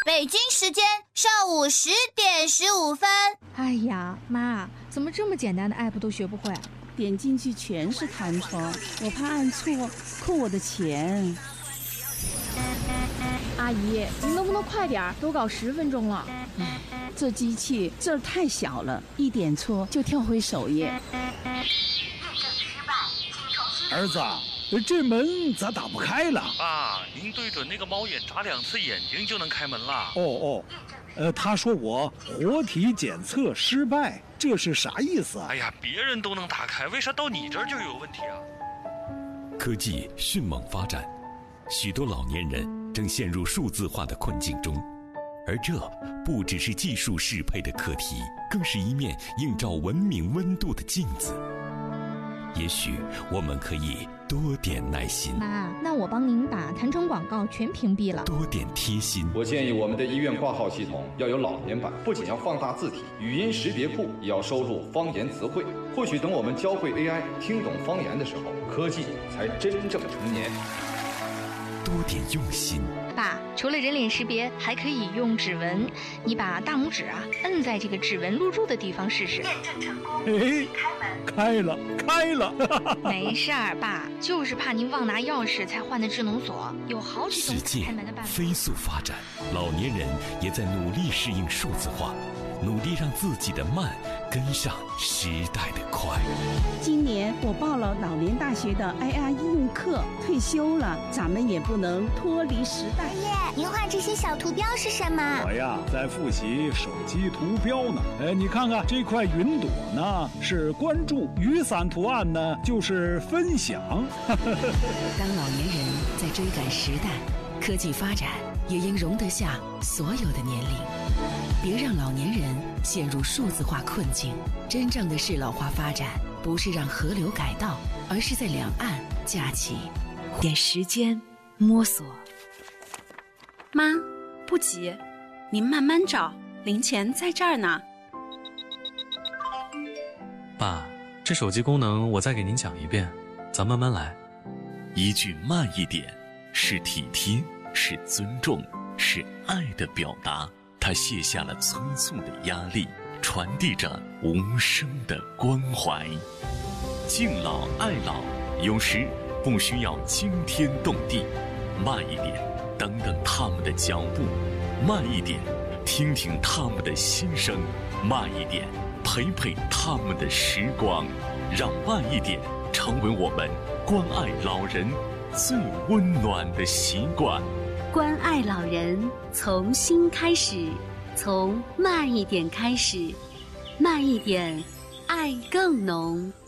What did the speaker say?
北京时间上午10:15。 哎呀，妈，怎么这么简单的 app 都学不会？ 点进去全是弹窗，我怕按错扣我的钱。 阿姨，您能不能快点？都搞10分钟了。 这机器字儿太小了，一点错就跳回首页。 儿子，这门咋打不开了？ 爸，您对准那个猫眼眨2次眼睛就能开门了。 他说我活体检测失败，这是啥意思啊？ 哎呀，别人都能打开，为啥到你这儿就有问题啊？ 科技迅猛发展，许多老年人正陷入数字化的困境中，而这不只是技术适配的课题，更是一面映照文明温度的镜子。也许我们可以多点耐心。 妈，那我帮您把弹窗广告全屏蔽了。 多点贴心。 我建议我们的医院挂号系统要有老年版，不仅要放大字体，语音识别库也要收录方言词汇。或许等我们教会 AI 听懂方言的时候，科技才真正成年。 多点用心。 爸，除了人脸识别，还可以用指纹。你把大拇指摁在这个指纹录入的地方试试。 验证成功， 开了。 没事儿，爸，就是怕您忘拿钥匙才换的智能锁，有好几种开门的办法。 飞速发展，老年人也在努力适应数字化，努力让自己的慢跟上时代的快。 今年我报了老年大学的 AI 应用课，退休了，咱们也不能脱离时代。 爷爷，您画这些小图标是什么？ 我呀，在复习手机图标呢。你看看这块云朵呢，是关注；雨伞图案呢，就是分享。 当老年人在追赶时代，科技发展也应容得下所有的年龄。别让老年人陷入数字化困境。真正的适老化发展，不是让河流改道，而是在两岸架起点时间摸索。 妈，不急，您慢慢找，零钱在这儿呢。 爸，这手机功能我再给您讲一遍，咱慢慢来。 一句慢一点，是体贴，是尊重，是爱的表达。他卸下了匆促的压力，传递着无声的关怀。敬老爱老，有时不需要惊天动地，慢一点，等等他们的脚步；慢一点，听听他们的心声；慢一点，陪陪他们的时光。让慢一点成为我们关爱老人最温暖的习惯。 关爱老人，从心开始，从慢一点开始，慢一点，爱更浓。